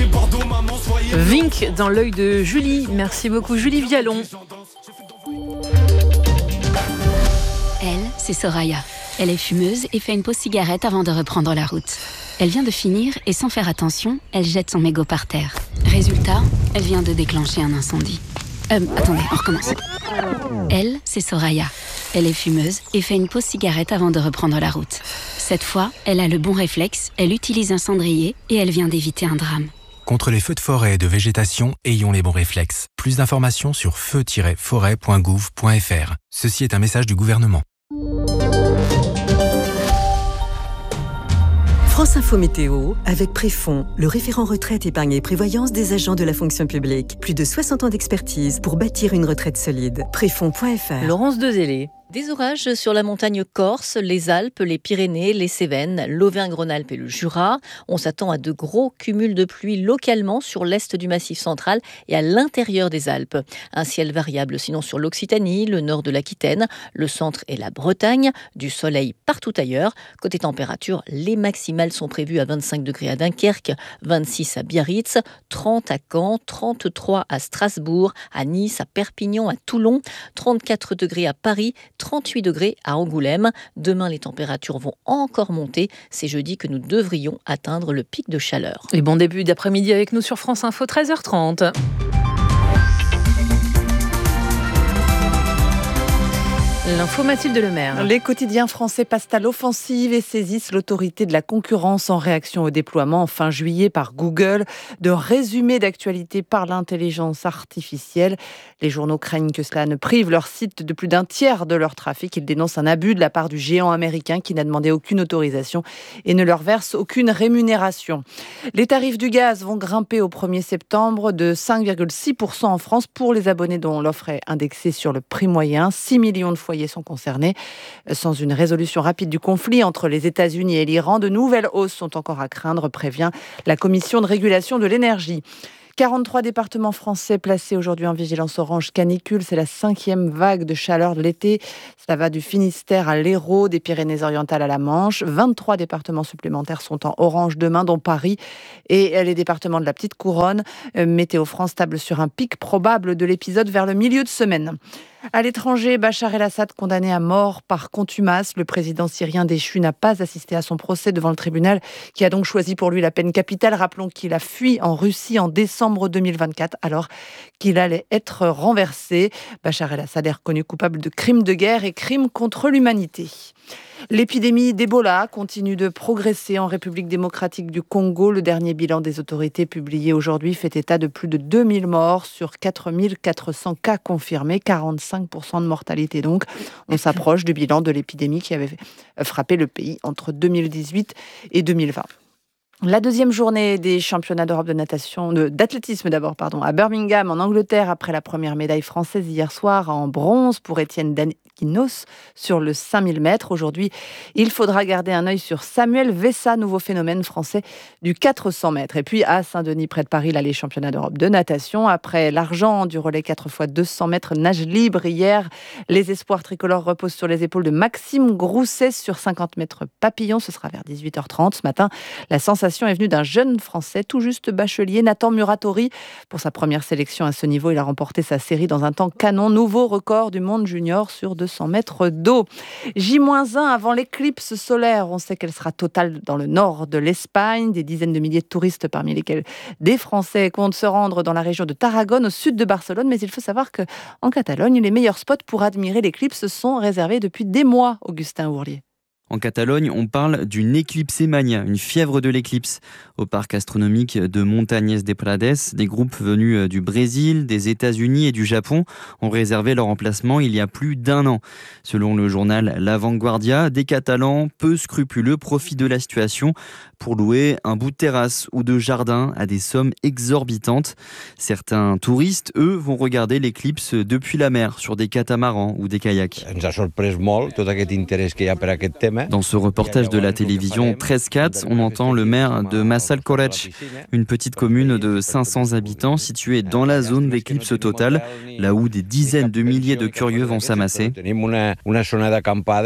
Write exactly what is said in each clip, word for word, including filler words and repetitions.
Vink dans l'œil de Julie. Merci beaucoup Julie Vialon. Elle, c'est Soraya. Elle est fumeuse et fait une pause cigarette avant de reprendre la route. Elle vient de finir et sans faire attention, elle jette son mégot par terre. Résultat, elle vient de déclencher un incendie. Euh, attendez, on recommence. Elle, c'est Soraya. Elle est fumeuse et fait une pause cigarette avant de reprendre la route. Cette fois, elle a le bon réflexe, elle utilise un cendrier et elle vient d'éviter un drame. Contre les feux de forêt et de végétation, ayons les bons réflexes. Plus d'informations sur feu tiret forêt point gouv point f r. Ceci est un message du gouvernement. France Info Météo, avec Préfond, le référent retraite, épargne et prévoyance des agents de la fonction publique. Plus de soixante ans d'expertise pour bâtir une retraite solide. Préfond point f r. Laurence Dezélé. Des orages sur la montagne corse, les Alpes, les Pyrénées, les Cévennes, l'Auvergne-Rhône-Alpes et le Jura. On s'attend à de gros cumuls de pluie localement sur l'est du Massif central et à l'intérieur des Alpes. Un ciel variable sinon sur l'Occitanie, le nord de l'Aquitaine, le centre et la Bretagne. Du soleil partout ailleurs. Côté température, les maximales sont prévues à vingt-cinq degrés à Dunkerque, vingt-six à Biarritz, trente à Caen, trente-trois à Strasbourg, à Nice, à Perpignan, à Toulon, trente-quatre degrés à Paris, trente-huit degrés à Angoulême. Demain, les températures vont encore monter. C'est jeudi que nous devrions atteindre le pic de chaleur. Et bon début d'après-midi avec nous sur France Info, treize heures trente. L'info Mathilde Lemaire. Les quotidiens français passent à l'offensive et saisissent l'autorité de la concurrence en réaction au déploiement en fin juillet par Google de résumés d'actualité par l'intelligence artificielle. Les journaux craignent que cela ne prive leur site de plus d'un tiers de leur trafic. Ils dénoncent un abus de la part du géant américain qui n'a demandé aucune autorisation et ne leur verse aucune rémunération. Les tarifs du gaz vont grimper au premier septembre de cinq virgule six pour cent en France pour les abonnés dont l'offre est indexée sur le prix moyen. six millions de foyers sont concernés. Sans une résolution rapide du conflit entre les États-Unis et l'Iran, de nouvelles hausses sont encore à craindre, prévient la Commission de régulation de l'énergie. quarante-trois départements français placés aujourd'hui en vigilance orange canicule. C'est la cinquième vague de chaleur de l'été. Cela va du Finistère à l'Hérault, des Pyrénées-Orientales à la Manche. vingt-trois départements supplémentaires sont en orange demain, dont Paris et les départements de la Petite Couronne. Météo France table sur un pic probable de l'épisode vers le milieu de semaine. À l'étranger, Bachar el-Assad condamné à mort par contumace. Le président syrien déchu n'a pas assisté à son procès devant le tribunal qui a donc choisi pour lui la peine capitale. Rappelons qu'il a fui en Russie en décembre deux mille vingt-quatre alors qu'il allait être renversé. Bachar el-Assad est reconnu coupable de crimes de guerre et crimes contre l'humanité. L'épidémie d'Ebola continue de progresser en République démocratique du Congo. Le dernier bilan des autorités publié aujourd'hui fait état de plus de deux mille morts sur quatre mille quatre cents cas confirmés, quarante-cinq pour cent de mortalité donc. On s'approche du bilan de l'épidémie qui avait frappé le pays entre deux mille dix-huit et deux mille vingt. La deuxième journée des championnats d'Europe de natation, de, d'athlétisme d'abord, pardon, à Birmingham, en Angleterre, après la première médaille française hier soir en bronze pour Étienne Dakinos sur le cinq mille mètres. Aujourd'hui, il faudra garder un œil sur Samuel Vessa, nouveau phénomène français du quatre cents mètres. Et puis à Saint-Denis, près de Paris, là, les championnats d'Europe de natation. Après l'argent du relais quatre fois deux cents mètres nage libre hier, les espoirs tricolores reposent sur les épaules de Maxime Grousset sur cinquante mètres papillon. Ce sera vers dix-huit heures trente ce matin. La sensation est venue d'un jeune Français, tout juste bachelier, Nathan Muratori. Pour sa première sélection à ce niveau, il a remporté sa série dans un temps canon. Nouveau record du monde junior sur deux cents mètres d'eau. J un avant l'éclipse solaire. On sait qu'elle sera totale dans le nord de l'Espagne. Des dizaines de milliers de touristes, parmi lesquels des Français, comptent se rendre dans la région de Tarragone, au sud de Barcelone. Mais il faut savoir qu'en Catalogne, les meilleurs spots pour admirer l'éclipse sont réservés depuis des mois, Augustin Ourlier. En Catalogne, on parle d'une éclipsémania, une fièvre de l'éclipse. Au parc astronomique de Montañes de Prades, des groupes venus du Brésil, des États-Unis et du Japon ont réservé leur emplacement il y a plus d'un an. Selon le journal La Vanguardia, des Catalans peu scrupuleux profitent de la situation pour louer un bout de terrasse ou de jardin à des sommes exorbitantes. Certains touristes, eux, vont regarder l'éclipse depuis la mer sur des catamarans ou des kayaks. Ens ha sorprès molt tot aquest interès que hi ha per aquest tema. Dans ce reportage de la télévision treize quatre, on entend le maire de Massalcoreig, une petite commune de cinq cents habitants située dans la zone d'éclipse totale, là où des dizaines de milliers de curieux vont s'amasser. Tenim una, una zona d'acampada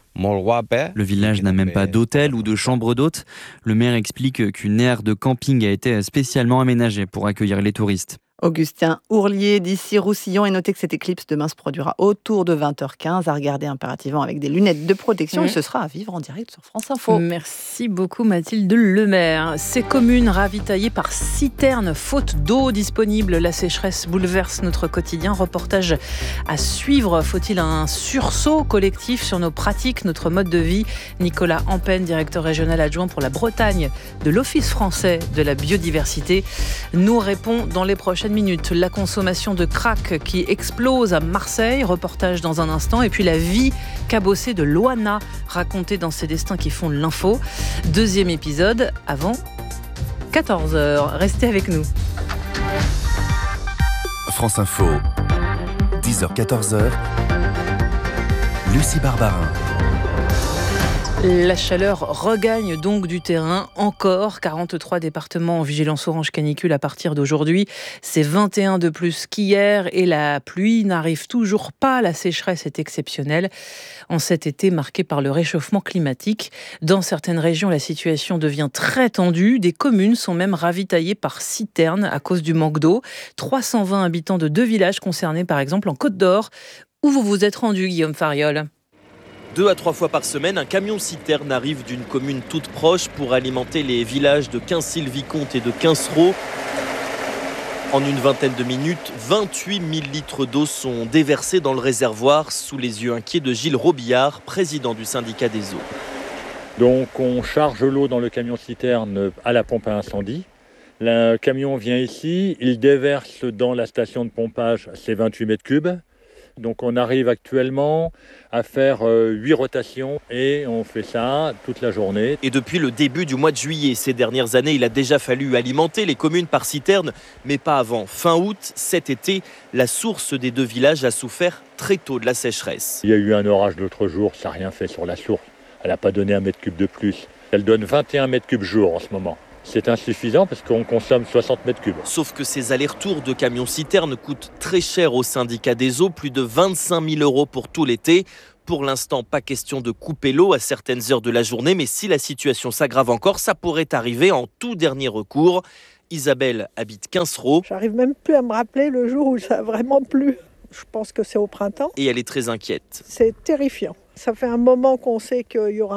molt guapa. Le village n'a même pas d'hôtel ou de chambre d'hôte. Le maire explique qu'une aire de camping a été spécialement aménagée pour accueillir les touristes. Augustin Ourlier d'ici Roussillon, et notez que cette éclipse demain se produira autour de vingt heures quinze, à regarder impérativement avec des lunettes de protection, mmh. et ce sera à vivre en direct sur France Info. Merci beaucoup Mathilde Lemaire. Ces communes ravitaillées par citernes faute d'eau disponible, la sécheresse bouleverse notre quotidien. Reportage à suivre, faut-il un sursaut collectif sur nos pratiques, notre mode de vie? Nicolas Ampen, directeur régional adjoint pour la Bretagne de l'Office français de la biodiversité, nous répond dans les prochaines minutes. La consommation de crack qui explose à Marseille, reportage dans un instant, et puis la vie cabossée de Loana, racontée dans Ces destins qui font l'info. Deuxième épisode avant quatorze heures. Restez avec nous. France Info, dix heures quatorze heures, Lucie Barbarin. La chaleur regagne donc du terrain encore. quarante-trois départements en vigilance orange canicule à partir d'aujourd'hui. C'est vingt et un de plus qu'hier et la pluie n'arrive toujours pas. La sécheresse est exceptionnelle en cet été marqué par le réchauffement climatique. Dans certaines régions, la situation devient très tendue. Des communes sont même ravitaillées par citernes à cause du manque d'eau. trois cent vingt habitants de deux villages concernés, par exemple en Côte d'Or, où vous vous êtes rendu, Guillaume Fariol. Deux à trois fois par semaine, un camion-citerne arrive d'une commune toute proche pour alimenter les villages de Quincy-le-Vicomte et de Quincereau. En une vingtaine de minutes, vingt-huit mille litres d'eau sont déversés dans le réservoir sous les yeux inquiets de Gilles Robillard, président du syndicat des eaux. Donc on charge l'eau dans le camion-citerne à la pompe à incendie. Le camion vient ici, il déverse dans la station de pompage ses vingt-huit mètres cubes. Donc on arrive actuellement à faire huit rotations et on fait ça toute la journée. Et depuis le début du mois de juillet, ces dernières années, il a déjà fallu alimenter les communes par citerne, mais pas avant. Fin août, cet été, la source des deux villages a souffert très tôt de la sécheresse. Il y a eu un orage l'autre jour, ça n'a rien fait sur la source. Elle n'a pas donné un mètre cube de plus. Elle donne vingt et un mètres cubes jour en ce moment. C'est insuffisant parce qu'on consomme soixante mètres cubes. Sauf que ces allers-retours de camions-citernes coûtent très cher au syndicat des eaux, plus de vingt-cinq mille euros pour tout l'été. Pour l'instant, pas question de couper l'eau à certaines heures de la journée, mais si la situation s'aggrave encore, ça pourrait arriver en tout dernier recours. Isabelle habite Quincereau. J'arrive même plus à me rappeler le jour où ça a vraiment plu. Je pense que c'est au printemps. Et elle est très inquiète. C'est terrifiant. Ça fait un moment qu'on sait qu'il y aura